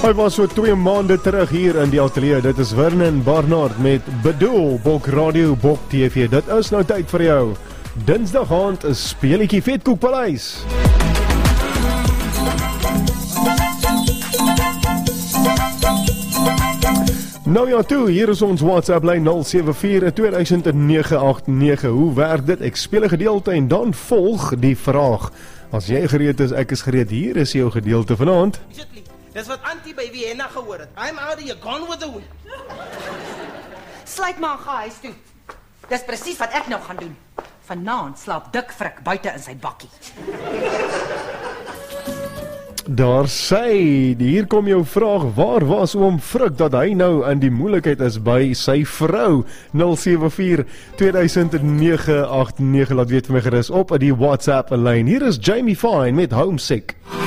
Hy was so 2 maande terug hier in die ateljee. Dit is Vernon Barnard met Bedoel, Bok Radio, Bok TV. Dit is nou tyd vir jou. Dinsdag aand is speletjie Vetkoekpaleis. Nou ja toe, hier is ons WhatsApp lyn 074-2009-89. Hoe werk dit? Ek speel 'n gedeelte en dan volg die vraag. As jy gereed is, ek is gereed. Hier is jou gedeelte vanaand. Dis wat Antie by Vienna gehoor het. I'm out of here, gone with the wind. Sluit maar gaan huis toe. Dis presies wat ek nou gaan doen. Vanaand slaap Dik Frik buite in sy bakkie. Daar sê, hier kom jou vraag, waar was oom Frik dat hy nou in die moeilikheid is by sy vrou? 074-2009-89, laat weet vir my gerus op die WhatsApp lyn. Hier is Jamie Fine met Homesick.